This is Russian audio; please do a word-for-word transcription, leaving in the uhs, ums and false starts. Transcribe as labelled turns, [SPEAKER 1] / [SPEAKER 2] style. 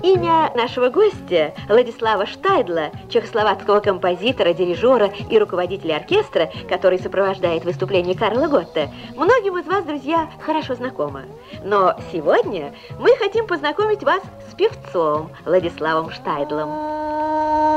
[SPEAKER 1] Имя нашего гостя, Владислава Штайдла, чехословацкого композитора, дирижера и руководителя оркестра, который сопровождает выступление Карла Готта, многим из вас, друзья, хорошо знакомо. Но сегодня мы хотим познакомить вас с певцом Владиславом Штайдлом.